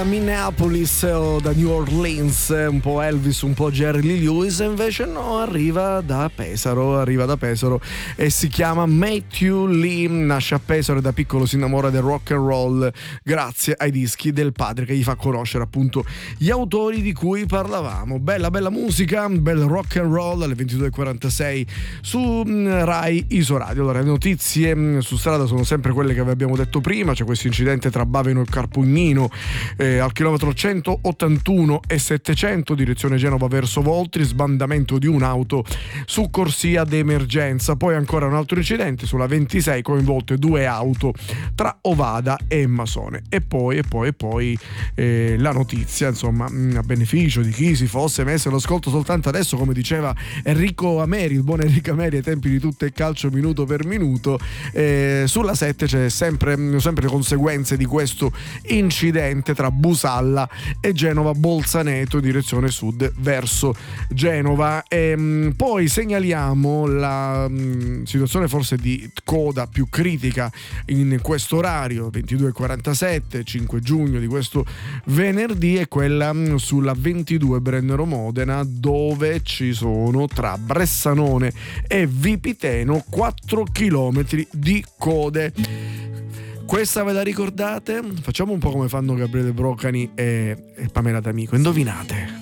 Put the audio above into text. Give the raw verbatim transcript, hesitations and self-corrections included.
Minneapolis o da New Orleans, un po' Elvis, un po' Jerry Lee Lewis, e invece no, arriva da Pesaro, arriva da Pesaro e si chiama Matthew Lee, nasce a Pesaro e da piccolo si innamora del rock and roll grazie ai dischi del padre che gli fa conoscere appunto gli autori di cui parlavamo. Bella bella musica, bel rock and roll alle ventidue e quarantasei su Rai Isoradio. Allora, le notizie su strada sono sempre quelle che vi abbiamo detto prima, c'è questo incidente tra Baveno e Carpugnino eh, al chilometro centottantuno e settecento direzione Genova verso Voltri, sbandamento di un'auto su corsia d'emergenza. Poi ancora un altro incidente sulla ventisei, coinvolte due auto tra Ovada e Masone. E poi e poi e poi eh, la notizia, insomma, a beneficio di chi si fosse messo all'ascolto soltanto adesso, come diceva Enrico Ameri, il buon Enrico Ameri ai tempi di Tutto il Calcio minuto per minuto, eh, sulla sette c'è sempre, sempre le conseguenze di questo incidente tra Busalla e Genova Bolzaneto in direzione sud verso Genova. E mh, poi segnaliamo la mh, situazione forse di coda più critica in questo orario, ventidue e quarantasette, cinque giugno di questo venerdì, è quella mh, sulla ventidue Brennero Modena, dove ci sono tra Bressanone e Vipiteno quattro chilometri di code. Questa ve la ricordate? Facciamo un po' come fanno Gabriele Brocani e, e Pamela D'Amico. Indovinate.